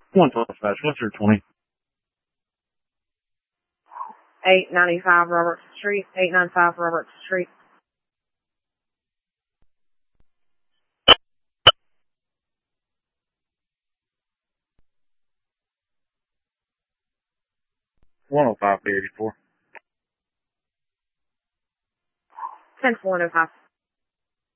112 Specialist, or 20. 895 Roberts Street, 895 Roberts Street. $105.84. 10-105.